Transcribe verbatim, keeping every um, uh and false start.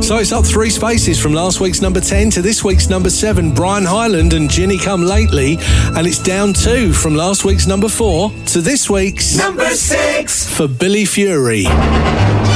So it's up three spaces from last week's number ten to this week's number seven, Brian Hyland and Ginny Come Lately. And it's down two from last week's number four to this week's number six for Billy Fury.